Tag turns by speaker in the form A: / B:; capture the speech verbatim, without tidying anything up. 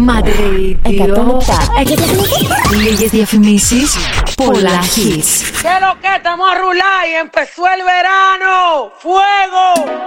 A: Madrid εκατόν επτά. Λίγες διαφημίσεις, πολλά hits.
B: ¿Qué lo que estamos a rular y empezó el verano? ¡Fuego!